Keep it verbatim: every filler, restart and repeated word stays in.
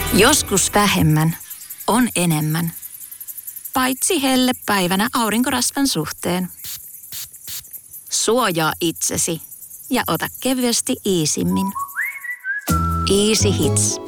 Joskus vähemmän on enemmän. Paitsi hellepäivänä aurinkorasvan suhteen. Suojaa itsesi ja ota kevyesti Easymmin. Easy Hits.